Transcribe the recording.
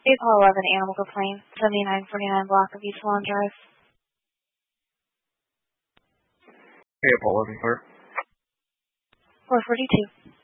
Apollo 11 Animal Complaint, 7949 block of East Lawn Drive. Hey, Apollo 11, clear. 442.